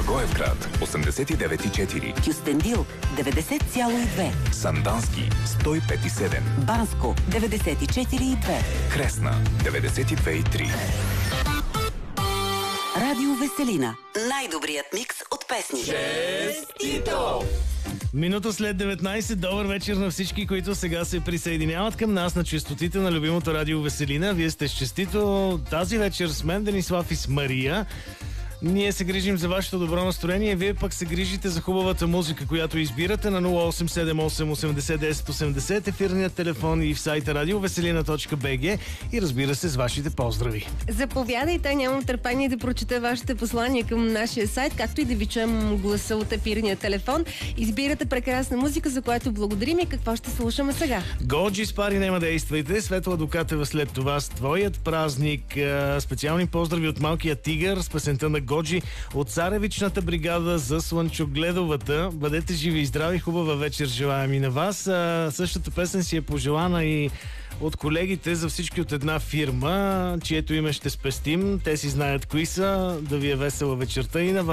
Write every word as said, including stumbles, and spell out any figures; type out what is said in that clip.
Благоевград осемдесет и девет и четири, Кюстендил деветдесет цяло и две, Сандански сто и пет и седем, Банско деветдесет и четири и две, Кресна деветдесет и две и три. Радио Веселина. Най-добрият микс от песни. Честито! Минута след деветнайсет. Добър вечер на всички, които сега се присъединяват към нас на честотите на любимото радио Веселина. Вие сте с Честито. Тази вечер с мен, Денислав и с Мария. Ние се грижим за вашето добро настроение, вие пък се грижите за хубавата музика, която избирате на нула осем седем осем осемдесет десет осемдесет, ефирният телефон и в сайта радиовеселина точка би джи и разбира се с вашите поздрави. Заповядайте, нямам търпение да прочета вашите послания към нашия сайт, както и да ви чуем гласа от ефирния телефон. Избирате прекрасна музика, за която благодарим и какво ще слушаме сега. Годжи с пари няма действайте. Светла Докатева след това с твоят празник. Специални поздрави от Малкия тигър с песента на Годжи от Царевичната бригада за Слънчогледовата. Бъдете живи и здрави, хубава вечер желаем и на вас. А, същата песен си е пожелана и от колегите за всички от една фирма, чието име ще спестим. Те си знаят кои са. Да ви е весела вечерта и на вас.